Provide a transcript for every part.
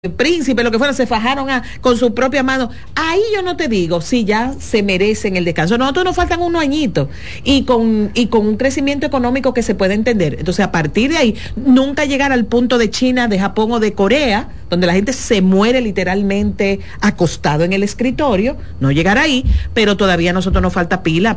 príncipe, lo que fuera, se fajaron con sus propias manos. Ahí yo no te digo si ya se merecen el descanso. Nosotros nos faltan unos añitos y con un crecimiento económico que se puede entender. Entonces, a partir de ahí, nunca llegar al punto de China, de Japón o de Corea, donde la gente se muere literalmente acostado en el escritorio, no llegar ahí, pero todavía a nosotros nos falta pila.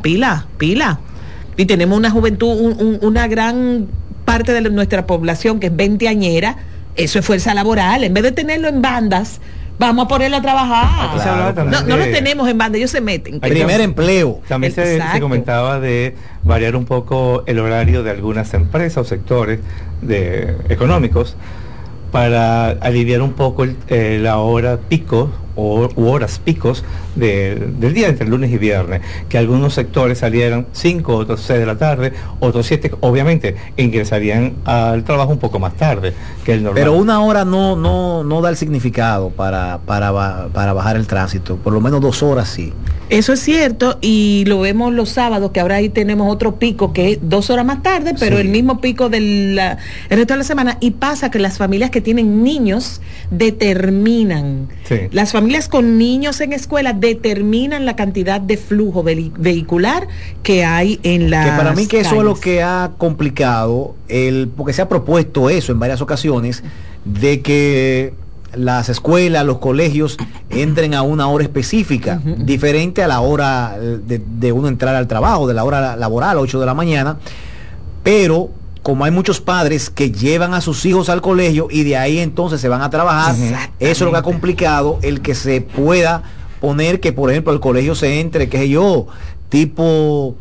Y tenemos una juventud, una gran parte de nuestra población que es veinteañera. Eso es fuerza laboral. En vez de tenerlo en bandas, vamos a ponerlo a trabajar. Claro. No lo tenemos en banda, ellos se meten. Primer empleo. También se comentaba de variar un poco el horario de algunas empresas o sectores económicos para aliviar un poco la hora pico u horas picos del día entre lunes y viernes, que algunos sectores salieran 5, otros 6 de la tarde, otros 7, obviamente ingresarían al trabajo un poco más tarde que el normal. Pero una hora no da el significado para bajar el tránsito, por lo menos 2 horas sí. Eso es cierto, y lo vemos los sábados, que ahora ahí tenemos otro pico que es 2 horas más tarde, pero sí, el mismo pico el resto de la semana, y pasa que las familias que tienen niños determinan, sí, las familias con niños en escuela determinan la cantidad de flujo vehicular que hay en las calles. Que para mí que eso calles es lo que ha complicado, porque se ha propuesto eso en varias ocasiones, de que las escuelas, los colegios entren a una hora específica, diferente a la hora de uno entrar al trabajo, de la hora laboral, 8 de la mañana, pero como hay muchos padres que llevan a sus hijos al colegio y de ahí entonces se van a trabajar, eso es lo que ha complicado el que se pueda poner que, por ejemplo, el colegio se entre, qué sé yo, tipo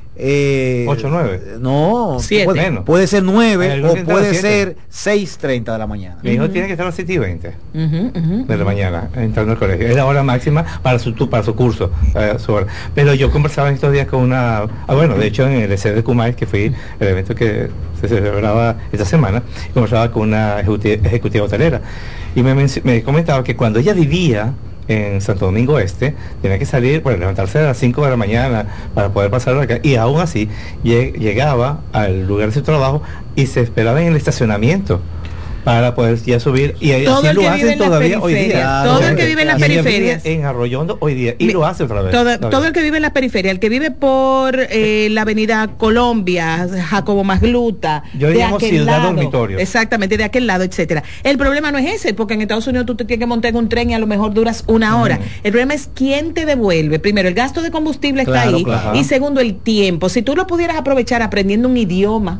8, 9. No, 7. Puede ser 9 o puede ser 6:30 de la mañana. Mi hijo tiene que estar a las 7:20 de la mañana entrando al colegio. Es la hora máxima para su curso, su hora. Pero yo conversaba en estos días con de hecho en el EC de Cumay, que fue el evento que se celebraba esta semana, conversaba con una ejecutiva hotelera y me comentaba que cuando ella vivía en Santo Domingo Este, tenía que salir, levantarse a las 5 de la mañana para poder pasar acá, y aún así llegaba al lugar de su trabajo y se esperaba en el estacionamiento para poder ya subir, y así lo hacen todavía hoy día. Todo el que vive en las periferias. En Arroyondo hoy día, y lo hace otra vez. Todo el que vive en las periferias, el que vive por la avenida Colombia, Jacobo Magluta, yo llamo ciudad dormitorio. Exactamente, de aquel lado, etcétera. El problema no es ese, porque en Estados Unidos tú te tienes que montar en un tren y a lo mejor duras 1 hora. El problema es quién te devuelve. Primero, el gasto de combustible está ahí, y segundo, el tiempo. Si tú lo pudieras aprovechar aprendiendo un idioma,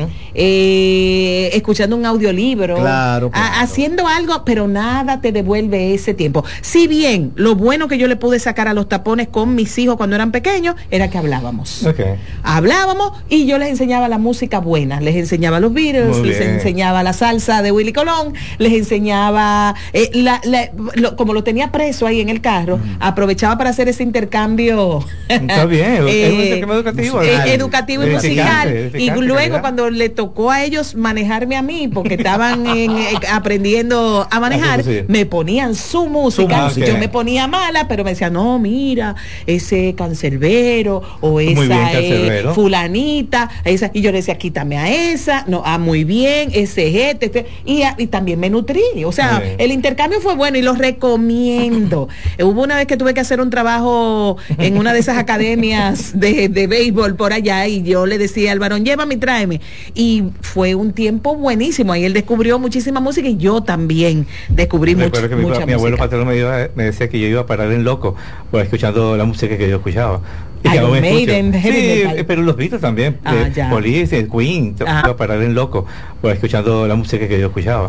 escuchando un audiolibro, claro. Haciendo algo, pero nada te devuelve ese tiempo. Si bien lo bueno que yo le pude sacar a los tapones con mis hijos cuando eran pequeños era que hablábamos. Hablábamos y yo les enseñaba la música buena, les enseñaba los Beatles, les enseñaba la salsa de Willy Colón, les enseñaba como lo tenía preso ahí en el carro, aprovechaba para hacer ese intercambio. Está bien, es un intercambio educativo. Educativo y musical. Y luego cuando le tocó a ellos manejarme a mí, porque estaban aprendiendo a manejar, me ponían su música, yo me ponía mala, pero me decían, no, mira, ese cancerbero o esa fulanita, esa, y yo le decía, quítame a esa, no, muy bien, ese y también me nutrí, o sea, el intercambio fue bueno y lo recomiendo. Hubo una vez que tuve que hacer un trabajo en una de esas academias de béisbol por allá, y yo le decía al varón, llévame y tráeme, y fue un tiempo buenísimo, ahí él descubrió muchísima música y yo también descubrí mucha música. Mi abuelo paterno me decía que yo iba a parar en loco por escuchando la música que yo escuchaba. Pero los Beatles también, Police, el Queen, iba a parar en loco por escuchando la música que yo escuchaba.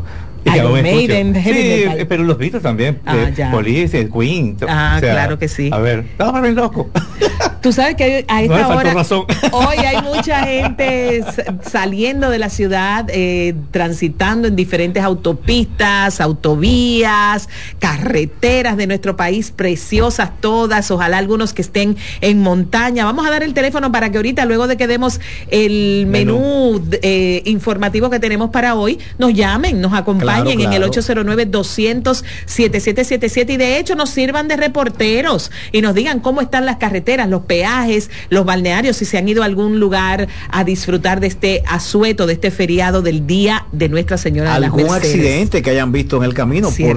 Pero los Beatles también, Police, el Queen, claro que sí. A ver, estaba bien loco. Tú sabes que a esta hora razón. Hoy hay mucha gente saliendo de la ciudad, transitando en diferentes autopistas, autovías, carreteras de nuestro país, preciosas todas, ojalá algunos que estén en montaña. Vamos a dar el teléfono para que ahorita, luego de que demos el menú informativo que tenemos para hoy, nos llamen, nos acompañen en el 809-200-7777, y de hecho nos sirvan de reporteros y nos digan cómo están las carreteras, los peajes, los balnearios, si se han ido a algún lugar a disfrutar de este asueto, de este feriado del Día de Nuestra Señora de las Mercedes. ¿Algún accidente que hayan visto en el camino?